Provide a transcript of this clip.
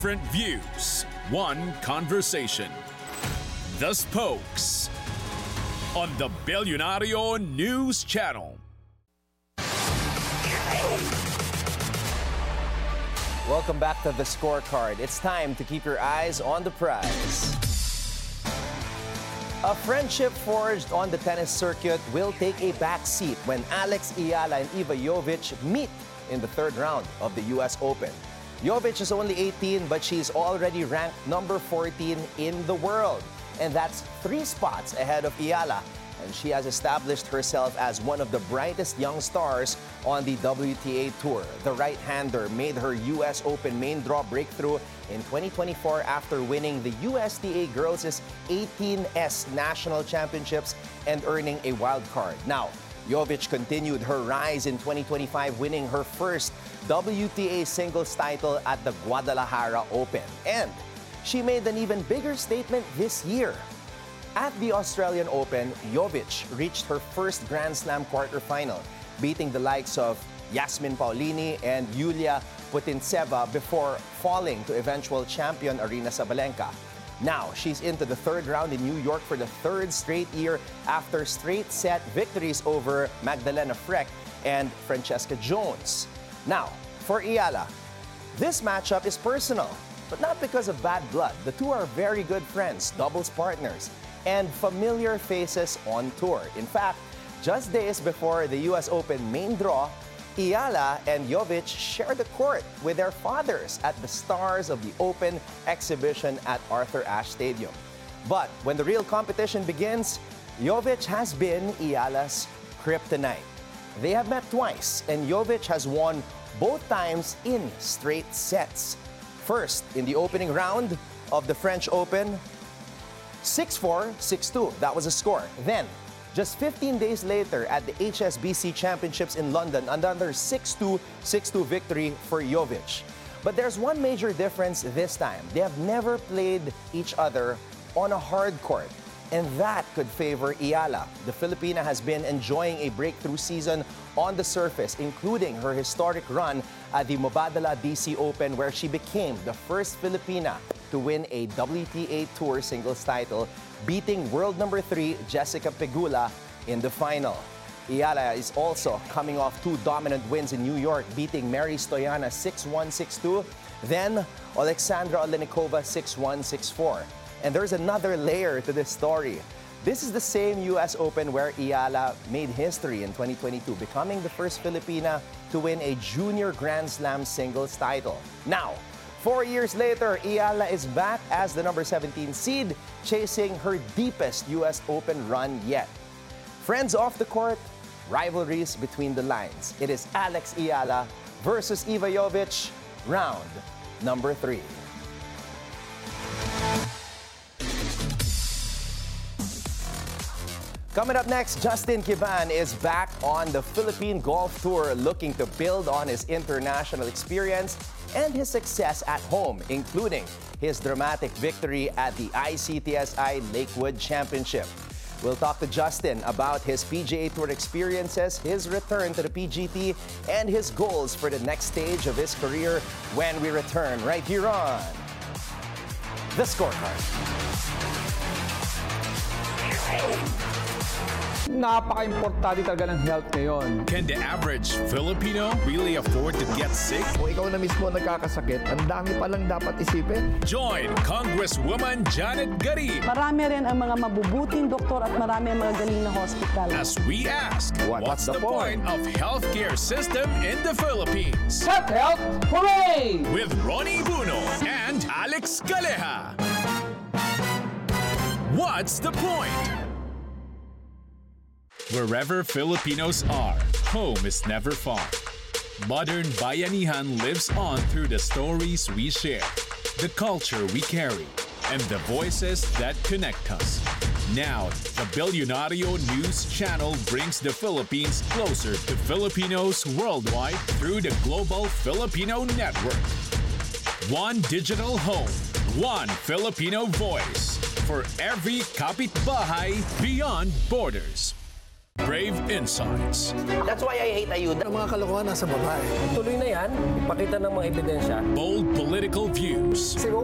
Different views, one conversation. The Spokes on the Billionario News Channel. Welcome back to The Scorecard. It's time to keep your eyes on the prize. A friendship forged on the tennis circuit will take a back seat when Alex Eala and Iva Jovic meet in the third round of the US Open. Jovic is only 18, but she's already ranked number 14 in the world. And that's 3 spots ahead of Eala. And she has established herself as one of the brightest young stars on the WTA Tour. The right-hander made her US Open main draw breakthrough in 2024 after winning the USTA Girls' 18S National Championships and earning a wild card. Now, Jovic continued her rise in 2025, winning her first WTA singles title at the Guadalajara Open. And she made an even bigger statement this year. At the Australian Open, Jovic reached her first Grand Slam quarterfinal, beating the likes of Yasmin Paolini and Yulia Putintseva before falling to eventual champion Aryna Sabalenka. Now, she's into the third round in New York for the third straight year after straight-set victories over Magdalena Freck and Francesca Jones. Now, for Eala, this matchup is personal, but not because of bad blood. The two are very good friends, doubles partners, and familiar faces on tour. In fact, just days before the US Open main draw, Eala and Jovic shared the court with their fathers at the Stars of the Open exhibition at Arthur Ashe Stadium. But when the real competition begins, Jovic has been Eala's kryptonite. They have met twice, and Jovic has won both times in straight sets. First, in the opening round of the French Open, 6-4, 6-2. That was a score. Then, just 15 days later at the HSBC Championships in London, another 6-2, 6-2 victory for Jovic. But there's one major difference this time. They have never played each other on a hard court, and that could favor Eala. The Filipina has been enjoying a breakthrough season on the surface, including her historic run at the Mubadala DC Open, where she became the first Filipina to win a WTA Tour singles title, beating world number 3 Jessica Pegula in the final. Eala is also coming off 2 dominant wins in New York, beating Mary Stoyana 6-1, 6-2, then Alexandra Olenikova 6-1, 6-4. And there's another layer to this story. This is the same US Open where Eala made history in 2022, becoming the first Filipina to win a junior Grand Slam singles title. Now, 4 years later, Eala is back as the number 17 seed, chasing her deepest US Open run yet. Friends off the court, rivalries between the lines. It is Alex Eala versus Iva Jovic, round number 3. Coming up next, Justin Kiban is back on the Philippine Golf Tour, looking to build on his international experience and his success at home, including his dramatic victory at the ICTSI Lakewood Championship. We'll talk to Justin about his PGA Tour experiences, his return to the PGT, and his goals for the next stage of his career when we return right here on The Scorecard. Napaka-importante talaga ng health ngayon. Can the average Filipino really afford to get sick? Kung ikaw na mismo nagkakasakit, ang dami palang dapat isipin. Join Congresswoman Janet Garib Marami rin ang mga mabubuting doktor at marami ang mga galing na hospital. as we ask, what's the point of healthcare system in the Philippines? Set Health, hooray! With Ronnie Buno and Alex Caleja. What's the point? Wherever Filipinos are, home is never far. Modern Bayanihan lives on through the stories we share, the culture we carry, and the voices that connect us. Now, the Billionario News Channel brings the Philippines closer to Filipinos worldwide through the Global Filipino Network. One digital home, one Filipino voice for every kapitbahay beyond borders. Brave insights. That's why I hate ayuda. Ang mga kalokohan nasa babae. Tuloy na yan, ipakita ng mga ebidensya. Bold political views.